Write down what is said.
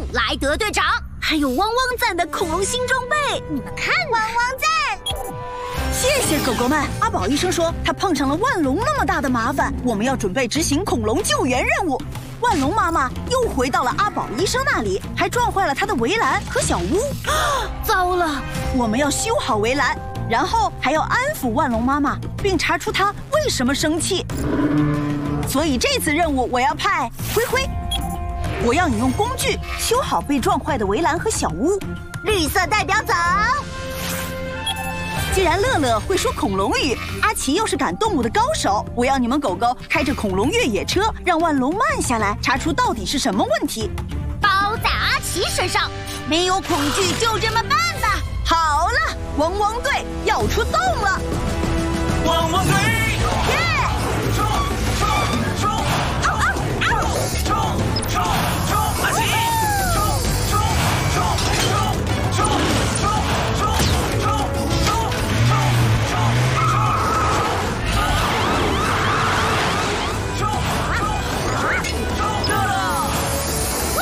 莱德队长，还有汪汪赞的恐龙新装备，你们看， 汪汪赞！ 谢谢狗狗们。阿宝医生说他碰上了万龙那么大的麻烦，我们要准备执行恐龙救援任务。万龙妈妈又回到了阿宝医生那里，还撞坏了他的围栏和小屋。糟了，我们要修好围栏，然后还要安抚万龙妈妈，并查出她为什么生气。所以这次任务我要派灰灰，我要你用工具修好被撞坏的围栏和小屋。 绿色代表走。 既然乐乐会说恐龙语，阿奇又是赶动物的高手，我要你们狗狗开着恐龙越野车，让万龙慢下来，查出到底是什么问题。 包在阿奇身上， 没有恐惧就这么办吧。 好了，汪汪队要出动了。 汪汪队